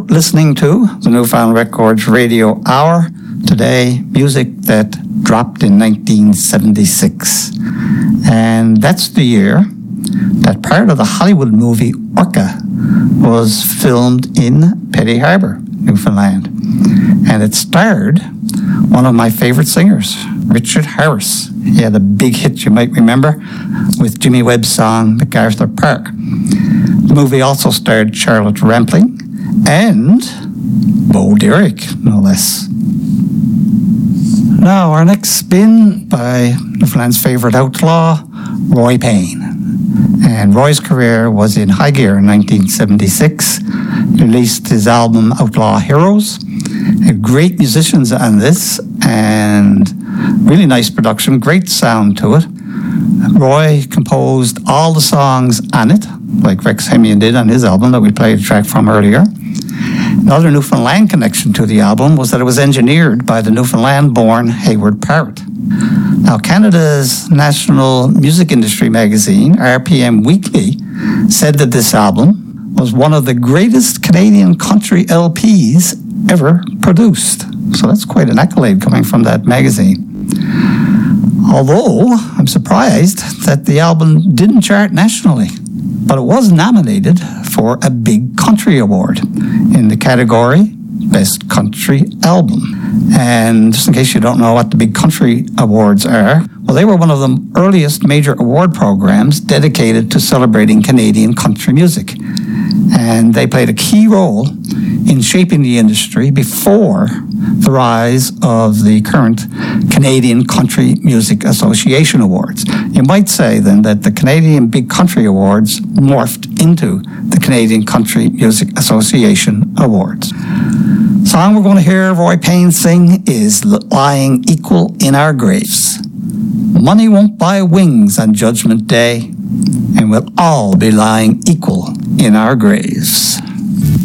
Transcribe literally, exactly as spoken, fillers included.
listening to the Newfound Records Radio Hour. Today, music that dropped in nineteen seventy-six. And that's the year that part of the Hollywood movie Orca was filmed in Petty Harbour, Newfoundland. And it starred one of my favorite singers, Richard Harris. He had a big hit, you might remember, with Jimmy Webb's song, MacArthur Park. The movie also starred Charlotte Rampling and Bo Derek, no less. Now, our next spin by Newfoundland's favorite outlaw, Roy Payne. And Roy's career was in high gear in nineteen seventy-six. He released his album Outlaw Heroes. Had great musicians on this and really nice production, great sound to it. Roy composed all the songs on it, like Rex Hemian did on his album that we played a track from earlier. Another Newfoundland connection to the album was that it was engineered by the Newfoundland-born Hayward Parrott. Now, Canada's national music industry magazine, R P M Weekly, said that this album was one of the greatest Canadian country L Ps ever produced. So that's quite an accolade coming from that magazine. Although, I'm surprised that the album didn't chart nationally, but it was nominated for a Big Country Award in the category Best Country Album. And just in case you don't know what the Big Country Awards are, well, they were one of the earliest major award programs dedicated to celebrating Canadian country music. And they played a key role in shaping the industry before the rise of the current Canadian Country Music Association Awards. You might say then that the Canadian Big Country Awards morphed into the Canadian Country Music Association Awards. The song we're going to hear Roy Payne sing is Lying Equal in Our Graves. Money won't buy wings on Judgment Day, and we'll all be lying equal in our graves.